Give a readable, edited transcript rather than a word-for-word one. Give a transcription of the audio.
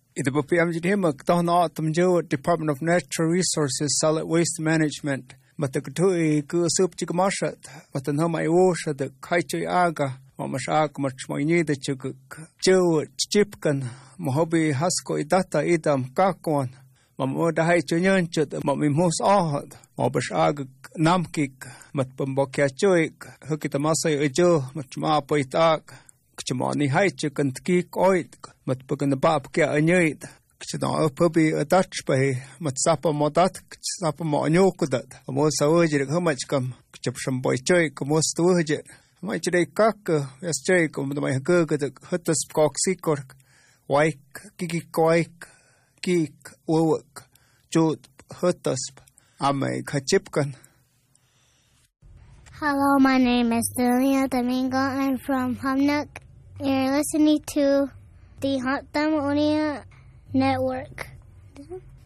Ida BPM Jidhimak Dahna Tamjo Department of Natural Resources Solid Waste Management Matakatui Ku Sup Chikamashat Matanhama Iwosha the Kaichui Aga Mamashak Machmoini the Chukuk Joe Chipkan Mohobi Hasko Idata Idam Kakwan Mamoda Hai Chunyanchut Mamimos Ahad Mabash Ag Namkik Matpambokia Chuik Hukitamasai Ujo Machma Poitak Chimani Hai Chicken Kik Oit Matpukan the Bab Kia Anyit Chidon Puppy a Dutch by Matsapa Modat Sapa Monyokudat Amos Awajik how much come Chipsham Boy Choik most Wujit my today cock as Jake on my gurg the Huttas Coxicor Waik Kiki Koik Geek Wowak Jod Huttasp Ame Kachipkan. Hello, my name is Delia Domingo. I'm from Hamnock. You're listening to the Hot Network.